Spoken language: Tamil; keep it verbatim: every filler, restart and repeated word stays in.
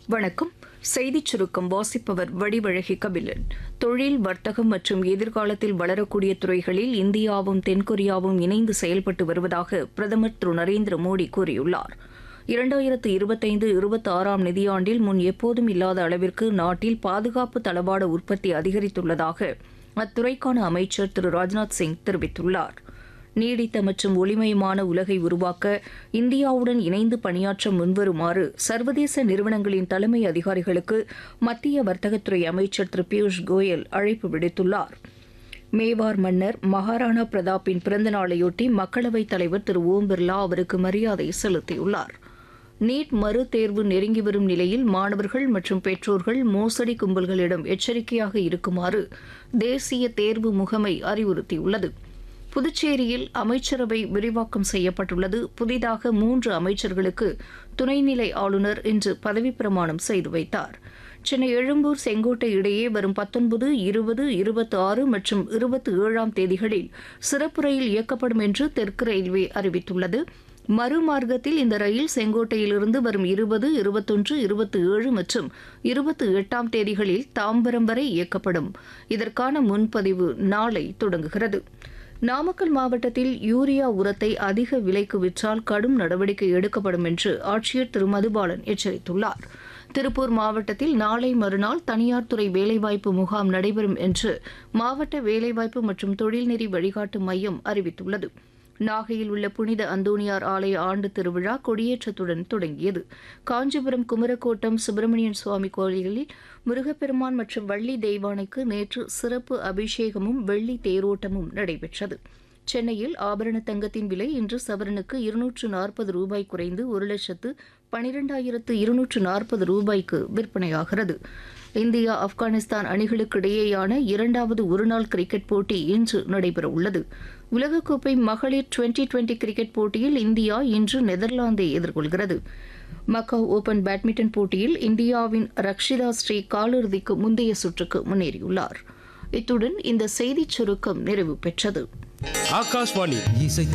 வணக்கம். செய்திச் சுருக்கம் வாசிப்பவர் வடிவழகி கபிலன். தொழில், வர்த்தகம் மற்றும் எதிர்காலத்தில் வளரக்கூடிய துறைகளில் இந்தியாவும் தென்கொரியாவும் இணைந்து செயல்பட்டு வருவதாக பிரதமர் திரு நரேந்திர மோடி கூறியுள்ளார். இரண்டாயிரத்து இருபத்தைந்து இருபத்தி ஆறாம் நிதியாண்டில் முன் எப்போதும் இல்லாத அளவிற்கு நாட்டில் பாதுகாப்பு தளவாட உற்பத்தி அதிகரித்துள்ளதாக அத்துறைக்கான அமைச்சர் திரு ராஜ்நாத் சிங் தெரிவித்துள்ளார். நீடித்த மற்றும் ஒளிமயமான உலகை உருவாக்க இந்தியாவுடன் இணைந்து பணியாற்ற முன்வருமாறு சர்வதேச நிறுவனங்களின் தலைமை அதிகாரிகளுக்கு மத்திய வர்த்தகத்துறை அமைச்சர் திரு பியூஷ் கோயல் அழைப்பு விடுத்துள்ளார். மேவார் மன்னர் மகாராணா பிரதாப்பின் பிறந்த நாளையொட்டி மக்களவைத் தலைவர் திரு ஓம் பிர்லா அவருக்கு மரியாதை செலுத்தியுள்ளார். நீட் மறு தேர்வு நெருங்கி வரும் நிலையில் மாணவர்கள் மற்றும் பெற்றோர்கள் மோசடி கும்பல்களிடம் எச்சரிக்கையாக இருக்குமாறு தேசிய தேர்வு முகமை அறிவுறுத்தியுள்ளது. புதுச்சேரியில் அமைச்சரவை விரிவாக்கம் செய்யப்பட்டுள்ளது. புதிதாக மூன்று அமைச்சர்களுக்கு துணைநிலை ஆளுநர் இன்று பதவிப்பிரமாணம் செய்து வைத்தார். சென்னை எழும்பூர் செங்கோட்டை இடையே வரும் பத்தொன்பது, இருபது, இருபத்தி ஆறு மற்றும் இருபத்தி ஏழாம் தேதிகளில் சிறப்பு ரயில் இயக்கப்படும் என்று தெற்கு ரயில்வே அறிவித்துள்ளது. மறுமார்க்கத்தில் இந்த ரயில் செங்கோட்டையிலிருந்து வரும் இருபது, இருபத்தொன்று, இருபத்தி ஏழு மற்றும் இருபத்தி எட்டாம் தேதிகளில் தாம்பரம் வரை இயக்கப்படும். இதற்கான முன்பதிவு நாளை தொடங்குகிறது. நாமக்கல் மாவட்டத்தில் யூரியா உரத்தை அதிக விலைக்கு விற்றால் கடும் நடவடிக்கை எடுக்கப்படும் என்று ஆட்சியர் திரு மதுபாலன் எச்சரித்துள்ளார். திருப்பூர் மாவட்டத்தில் நாளை மறுநாள் தனியார் துறை வேலைவாய்ப்பு முகாம் நடைபெறும் என்று மாவட்ட வேலைவாய்ப்பு மற்றும் தொழில்நெறி வழிகாட்டு மையம் அறிவித்துள்ளது. நாகையில் உள்ள புனித அந்தோணியார் ஆலய ஆண்டு திருவிழா கொடியேற்றத்துடன் தொடங்கியது. காஞ்சிபுரம் குமரக்கோட்டம் சுப்பிரமணியன் சுவாமி கோயில்களில் முருகப்பெருமான் மற்றும் வள்ளி தெய்வானைக்கு நேற்று சிறப்பு அபிஷேகமும் வெள்ளி தேரோட்டமும் நடைபெற்றது. சென்னையில் ஆபரண தங்கத்தின் விலை இன்று சவரனுக்கு இருநூற்று நாற்பது ரூபாய் குறைந்து ஒரு லட்சத்து பனிரெண்டாயிரத்து இருநூற்று நாற்பது ரூபாய்க்கு விற்பனையாகிறது. இந்தியா ஆப்கானிஸ்தான் அணிகளுக்கு இடையேயான இரண்டாவது ஒருநாள் கிரிக்கெட் போட்டி இன்று நடைபெறவுள்ளது. உலகக்கோப்பை மகளிர் டுவெண்டி டுவெண்டி கிரிக்கெட் போட்டியில் இந்தியா இன்று நெதர்லாந்தை எதிர்கொள்கிறது. மக்காவ் ஓபன் பேட்மிண்டன் போட்டியில் இந்தியாவின் ரக்ஷிதா ஸ்ரீ காலிறுதிக்கு முந்தைய சுற்றுக்கு முன்னேறியுள்ளார். இத்துடன் இந்த செய்திச் சுருக்கம் நிறைவு பெற்றது. ஆகாஷ்வாணி இசை